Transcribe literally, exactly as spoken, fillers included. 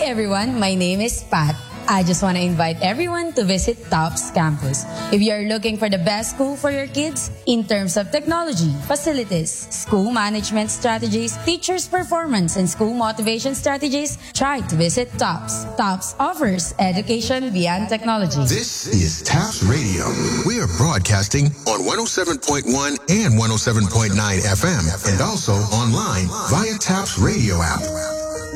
everyone, my name is Pat. I just want to invite everyone to visit TOPS campus. If you are looking for the best school for your kids in terms of technology, facilities, school management strategies, teachers' performance, and school motivation strategies, try to visit TOPS. TOPS offers education beyond technology. This is TOPS Radio. We are broadcasting on one oh seven point one and one oh seven point nine F M and also online via TOPS Radio app.